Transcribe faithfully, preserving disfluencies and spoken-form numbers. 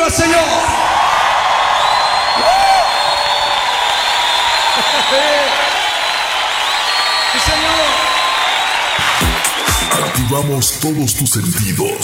aplaudirlo al Señor. Sí, Señor. Activamos todos tus sentidos.